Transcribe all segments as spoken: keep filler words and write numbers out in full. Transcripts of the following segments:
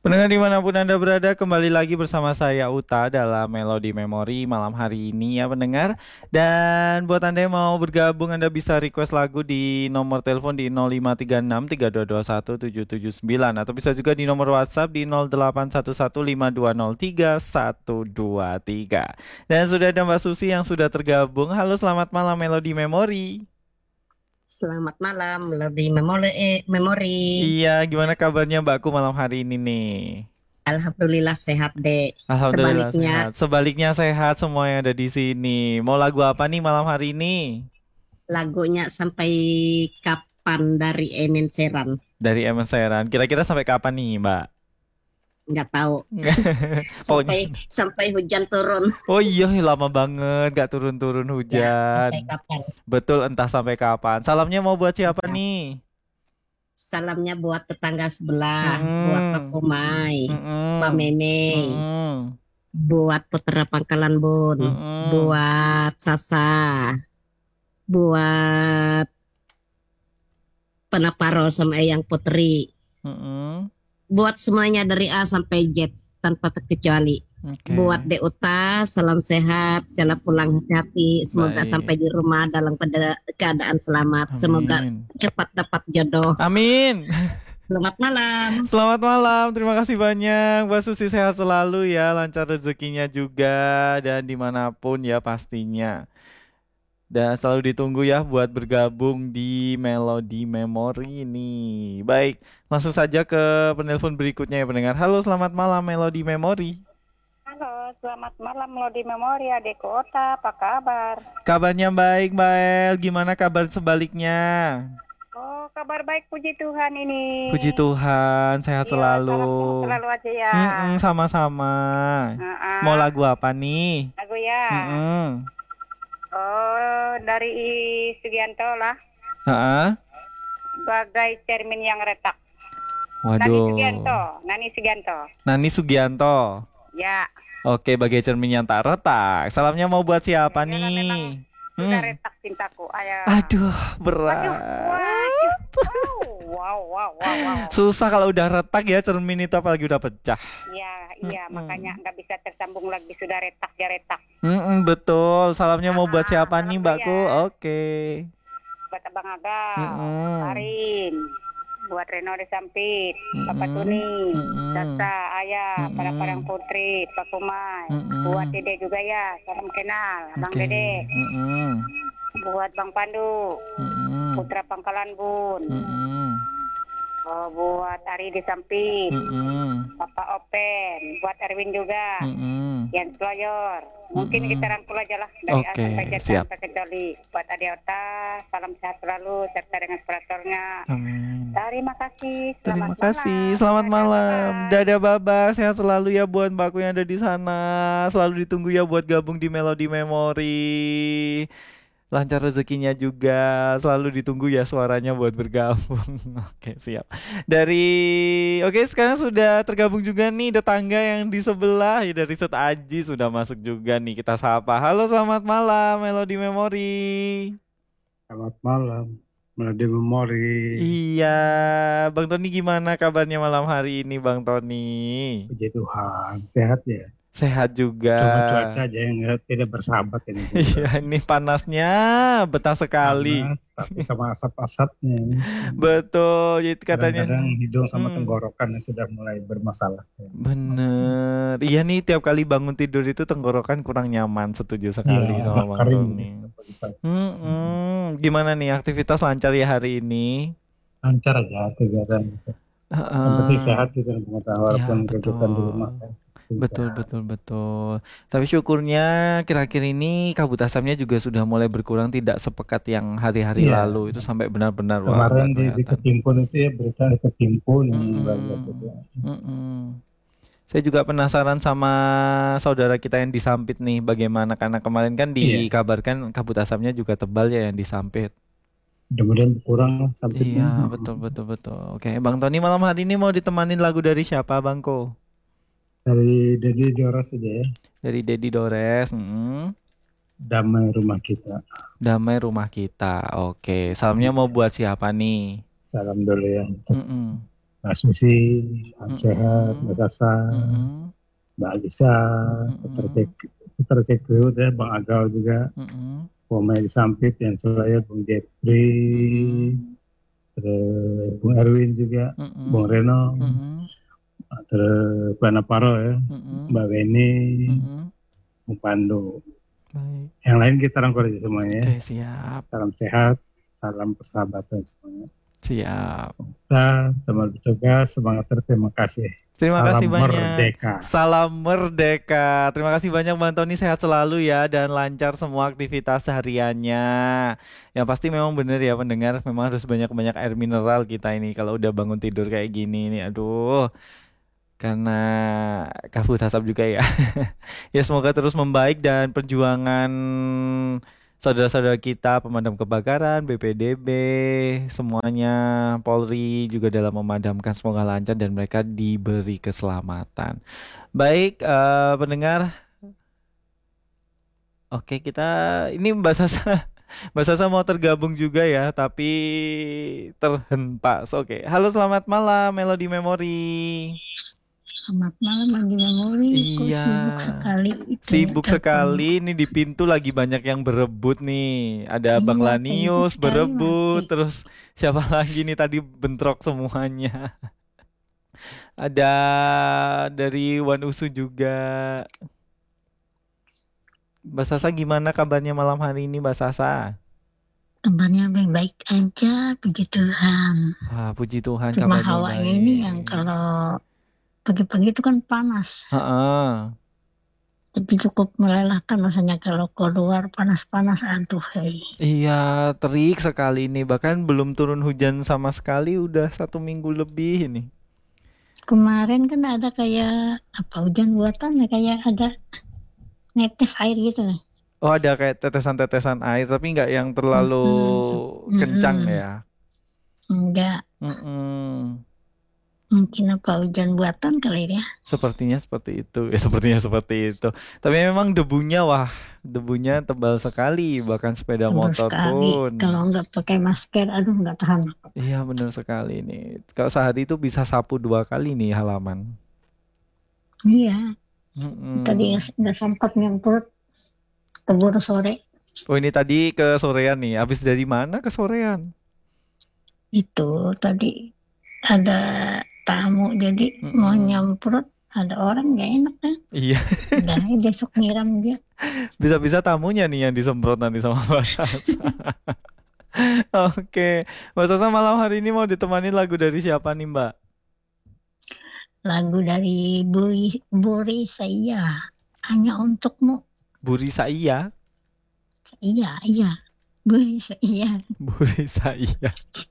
Pendengar dimanapun Anda berada, kembali lagi bersama saya Uta dalam Melodi Memori malam hari ini ya pendengar. Dan buat Anda yang mau bergabung, Anda bisa request lagu di nomor telepon di nol lima tiga enam tiga dua dua satu tujuh tujuh sembilan atau bisa juga di nomor WhatsApp di nol delapan satu satu lima dua nol tiga satu dua tiga. Dan sudah ada Mbak Susi yang sudah tergabung. Halo, selamat malam Melodi Memori. Selamat malam, lebih memori, eh, memori. Iya, gimana kabarnya Mbakku malam hari ini nih? Alhamdulillah sehat dek. Alhamdulillah Sebaliknya sehat. Sebaliknya sehat semua yang ada di sini. Mau lagu apa nih malam hari ini? lagunya sampai kapan dari Emen Seran? Dari Emen Sheeran. Kira-kira sampai kapan nih, Mbak? Nggak tahu. Pokoknya. Sampai sampai hujan turun. Oh iya, lama banget gak turun-turun Ya, hujan. sampai kapan? Betul, entah sampai kapan. Salamnya mau buat siapa Ya. nih? Salamnya buat tetangga sebelah, buat Pak Mm-mm. Kumai, Pak Mm-mm. Memei, Mm-mm. buat Putra Pangkalan Bun, Mm-mm. buat Sasa, buat Penaparo sama Eyang Putri. Mm-mm. Buat semuanya dari A sampai Z tanpa terkecuali. Oke, Buat Deuta, salam sehat, jalan pulang hati-hati. Semoga sampai baik. di rumah dalam pada keadaan selamat. Semoga Amin. cepat dapat jodoh. Amin. Selamat malam. Selamat malam, terima kasih banyak Mbak Susi, sehat selalu ya, lancar rezekinya juga dan dimanapun ya pastinya. Dan selalu ditunggu ya buat bergabung di Melodi Memory ini. Baik, langsung saja ke penelpon berikutnya ya pendengar. Halo, selamat malam Melodi Memory. Halo, selamat malam Lodi Memori adik kota, apa kabar? Kabarnya baik Mbak El, gimana kabar sebaliknya? Oh, kabar baik puji Tuhan ini. Puji Tuhan, sehat Iya, selalu. salam sehat selalu aja ya. Mm-mm, sama-sama. Mau Ah, lagu apa nih? lagu ya. Mm-mm. Oh, dari Sugianto lah. Ha-ha. Bagai cermin yang retak. Nani Waduh. Sugianto, Nani Sugianto. Nani Sugianto. Ya, Oke, bagai cermin yang tak retak. Salamnya mau buat siapa gara-gara memang nih? sudah Hmm. retak cintaku. Ayah. Aduh, Waduh, waduh. berat. Wow, wow, wow, wow. Susah kalau udah retak ya cermin itu apalagi udah pecah. Iya, iya, makanya Mm-mm. nggak bisa tersambung lagi sudah retak, ya retak. Mm-mm, betul. Salamnya Ah, mau buat ah, siapa nih, salam dulu Mbakku? ya Oke. buat Abang Agal, Mm-mm. Karin, buat Reno de Sampit, Papa Mm-mm. Tuni, Mm-mm. Sasa, Ayah, para parang Mm-mm. putri, Pak Kumai, buat Mm-mm. Dede juga ya, salam kenal, Bang Oke. Dede, Mm-mm. buat Bang Pandu, Mm-mm. Putra Pangkalan Bun, Mm-mm. oh, buat Ari de Sampit, Mm-mm. Papa Open, buat Erwin juga, Mm-mm. Yan Sloyor. Mungkin kita Mm-mm. rangkul aja lah dari A sampai Oke, Z siap. tanpa kecuali. Buat Adi Ota, salam sehat selalu serta dengan operatornya. Amin. Terima kasih, Terima selamat kasih. malam. Selamat Dadah, malam. bye-bye. Dadah Baba, sehat selalu ya buat mbakku yang ada di sana. Selalu ditunggu ya buat gabung di Melodi Memory. Lancar rezekinya juga. Selalu ditunggu ya suaranya buat bergabung. Oke, siap. Dari Oke, sekarang sudah tergabung juga nih tetangga yang di sebelah ya, dari Set Aji sudah masuk juga nih, kita sapa. Halo, selamat malam Melodi Memory. Selamat malam, Melodi Memori. Iya, Bang Tony gimana kabarnya malam hari ini, Bang Tony? Puji Tuhan, sehat ya. Sehat juga. Cuma cuaca aja yang nggak- tidak bersahabat ini Iya, beneran. ini panasnya betah sekali. Panas, tapi sama asap-asapnya ini. Betul, jadi katanya. Kadang-kadang hidung sama Hmm, tenggorokan sudah mulai bermasalah. bener. Iya nih, tiap kali bangun tidur itu tenggorokan kurang nyaman. Setuju Iya, sekali sama agak Bang kering Tony. gitu. pagi-pagi. Hmm, gimana nih aktivitas lancar ya hari ini? Lancar aja kegiatan. Yang penting Heeh. sehat gitu, Iya, walaupun kegiatan di rumah betul. kan. Betul, Sehat. betul, betul. Tapi syukurnya akhir-akhir ini kabut asapnya juga sudah mulai berkurang, tidak sepekat yang hari-hari Iya, lalu itu sampai benar-benar wah kemarin nggak di, di kelihatan. Ketimpun itu ya berita di Ketimpun yang luar biasa itu. Mm-mm, mm-mm. Saya juga penasaran sama saudara kita yang di Sampit nih, bagaimana karena kemarin kan Iya, dikabarkan kabut asapnya juga tebal ya yang di Sampit. mudah-mudahan berkurang lah Iya, sampitnya. betul, betul, betul. Oke, Bang Tony malam hari ini mau ditemanin lagu dari siapa, Bangko? Dari Dedi Joros saja ya. Dari Dedi Dores. mm. Damai rumah kita. Damai rumah kita. Oke, salamnya mau buat siapa nih? Salam dulu ya untuk Mm-mm. Mas Susi, salam sehat, Mbak Sasa, Mm-mm. Mbak Alisa, Putra Mm-mm. Cek, Putra Cekriut ya, Bang Agau juga, Mm-mm. Pomai di Sampit, yang saya, Bung Jepri, Mm-mm. terus Bung Erwin juga, Bung Mm-mm. Reno, Mm-mm. terus Mbak Naparo ya, Mm-mm. Mbak Weni, Mm-mm. Bung Pandu. Baik. Yang lain kita rangkul aja semuanya ya. Oke, siap. Salam sehat, salam persahabatan semuanya. Siap. Kita selamat bertugas, semangat terus, terima kasih. Terima Salam kasih banyak. merdeka. Salam merdeka. Terima kasih banyak Bang Tony, sehat selalu ya dan lancar semua aktivitas sehariannya. Yang pasti memang benar ya pendengar, memang harus banyak-banyak air mineral kita ini kalau udah bangun tidur kayak gini nih. Aduh, karena kabut asap juga ya. Ya semoga terus membaik dan perjuangan saudara-saudara kita pemadam kebakaran, B P D B, semuanya Polri juga dalam memadamkan semoga lancar dan mereka diberi keselamatan. Baik, eh, pendengar, oke kita ini Mbak Sasa, Mbak Sasa mau tergabung juga ya, tapi terhempas. Oke, halo selamat malam Melody Memory. Selamat malam Andi Memori, kok Iya. sibuk sekali itu Sibuk teleponnya. sekali ini di pintu lagi banyak yang berebut nih. Ada Bang Iya, Lanius thank you sekali, berebut, Mati. terus siapa lagi nih tadi bentrok semuanya. Ada dari Wan Usu juga. Mbak Sasa gimana kabarnya malam hari ini Mbak Sasa? Kabarnya baik-baik aja, puji Tuhan. Wah, puji Tuhan Cuma kabarnya hawanya baik. ini yang kalau pagi-pagi itu kan panas, Heeh. tapi cukup melelahkan rasanya kalau keluar panas-panas, aduh. Hei. Iya, terik sekali ini. Bahkan belum turun hujan sama sekali, udah satu minggu lebih ini. Kemarin kan ada kayak apa hujan buatan ya, kayak ada netes air gitu nih. Oh, ada kayak tetesan-tetesan air, tapi nggak yang terlalu Mm-mm. kencang Mm-mm. ya. Enggak, Mm-mm. mungkin apa hujan buatan kali ya. Sepertinya seperti itu. Ya, sepertinya seperti itu. Tapi memang debunya, wah, debunya tebal sekali. Bahkan sepeda Tebal motor sekali. pun. Kalau nggak pakai masker, aduh nggak tahan. Iya, benar sekali nih. Kalau sehari itu bisa sapu dua kali nih halaman. Iya, Mm-mm. tadi nggak sempat nyemprot, keburu sore. Oh, ini tadi ke sorean nih. Habis dari mana ke sorean? Itu tadi ada tamu, jadi mau Mm-mm. nyemprot, ada orang nggak enak kan? Iya, Udah besok nyiram dia. bisa-bisa tamunya nih yang disemprot nanti sama Mbak Sasa. Oke, Mbak Sasa malam hari ini mau ditemani lagu dari siapa nih Mbak? Lagu dari Buri Buri saya, hanya untukmu. Buri Saya, Iya, iya. Buri saya. Buri Saya.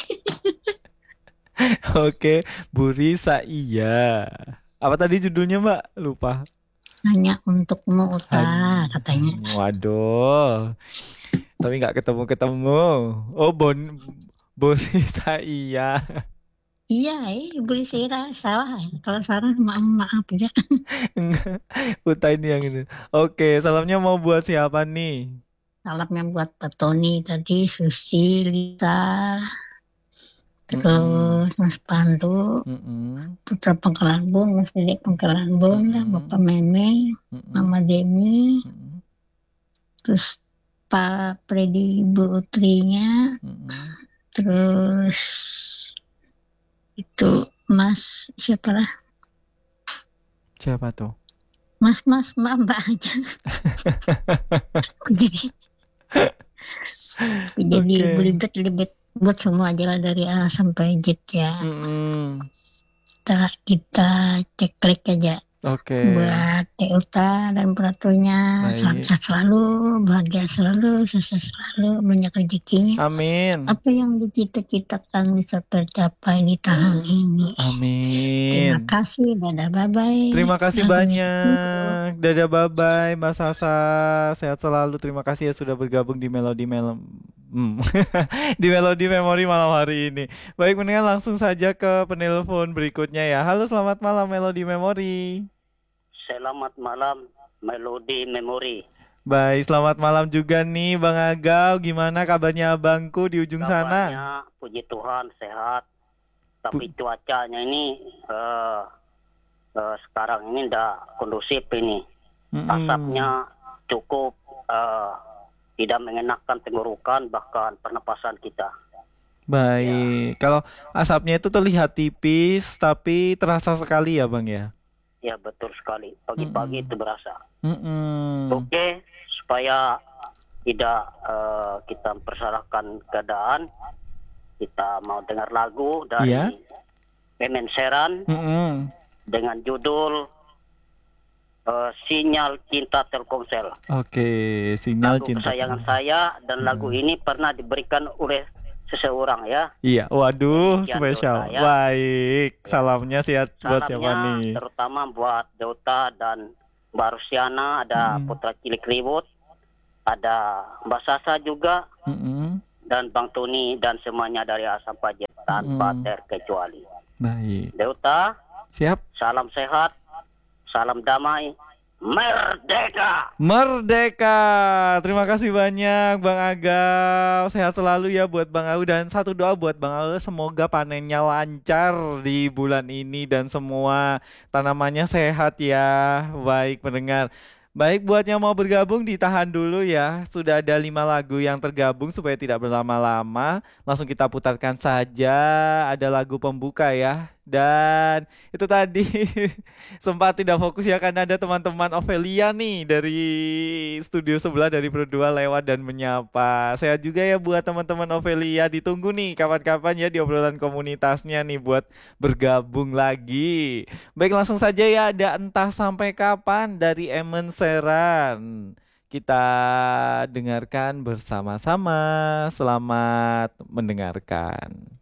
Oke, Buri Saya. Apa tadi judulnya Mbak? Lupa. Hanya untukmu, Uta, Han- katanya. Waduh, tapi nggak ketemu-ketemu. Oh, Bon Buri Saya. Iya, eh, Buri saya salah. Kalau salah maaf maaf ya. Enggak, Uta ini yang ini. Oke, salamnya mau buat siapa nih? Salamnya buat Pak Tony tadi, Susi, Lita, Mm-mm. terus Mas Pandu, Mm-mm. Putra Pangkalan Bun, Mas Dedek Pangkalan Bun, dan Mm-mm. Bapak Meme, Mm-mm. Mama Demi, Mm-mm. terus Pak Freddy Ibu Utrinya, Mm-mm. terus itu Mas siapa lah? Siapa tuh? Mas Mas Mbak Mbak aja. Aku jadi aku jadi Oke. belibet-belibet buat semua aja lah dari A sampai Z ya. Mm-mm. Kita kita cek klik aja Oke. buat Teuta dan peraturannya. Baik. Sehat selalu, bahagia selalu, sukses selalu, banyak rezekinya. Amin. Apa yang dicita-citakan bisa tercapai di tahun ini. Terima Amin. kasih, dadah bye-bye. Terima kasih Assalamualaikum. banyak. Dadah bye-bye Mbak Sasa. Sehat selalu. Terima kasih ya sudah bergabung di Melody Melem. Hmm. Di Melody Memory malam hari ini. Baik, mendingan langsung saja ke penelpon berikutnya ya. Halo, selamat malam Melody Memory. Selamat malam, Melody Memory. Baik, selamat malam juga nih Bang Agau. Gimana kabarnya abangku di ujung sana? Kabarnya, puji Tuhan, sehat. Tapi cuacanya ini eh, eh, sekarang ini tidak kondusif ini. Mm-mm. Asapnya cukup eh, tidak mengenakan tenggorokan bahkan pernapasan kita. Baik. Kalau asapnya itu terlihat tipis tapi terasa sekali ya Bang ya. Ya betul sekali. Pagi-pagi Mm-mm. itu berasa. Mm-mm. Oke, supaya tidak eh, kita mempersalahkan keadaan, kita mau dengar lagu dari Iya. Emen Seran Mm-mm. dengan judul eh, Sinyal Cinta Telkomsel. Oke, sinyal Lagu cinta. kesayangan saya, dan lagu ini pernah diberikan oleh seseorang ya. Iya, waduh, Demikian spesial. Dota, ya. Baik, salamnya siap buat siapa Salamnya nih? terutama buat Dota dan Mbak Rusiana, ada Mm-mm. Putra Cilik Ribut, ada Mbak Sasa juga, Mm-mm. dan Bang Tony dan semuanya dari Asam Pajet tanpa Mm-mm. terkecuali. Baik, Deuta, siap. salam sehat, salam damai, merdeka. Merdeka. Terima kasih banyak Bang Aga. Sehat selalu ya buat Bang Au, dan satu doa buat Bang Au, semoga panennya lancar di bulan ini dan semua tanamannya sehat ya. Baik pendengar. Baik, buat yang mau bergabung ditahan dulu ya. Sudah ada lima lagu yang tergabung supaya tidak berlama-lama. Langsung kita putarkan saja. Ada lagu pembuka ya. Dan itu tadi sempat tidak fokus ya karena ada teman-teman Ovelia nih dari studio sebelah dari Pro dua lewat dan menyapa. Sehat juga ya buat teman-teman Ovelia. Ditunggu nih kapan-kapan ya di obrolan komunitasnya nih buat bergabung lagi. Baik, langsung saja ya, ada Entah Sampai Kapan dari Emen Seran. Kita dengarkan bersama-sama. Selamat mendengarkan.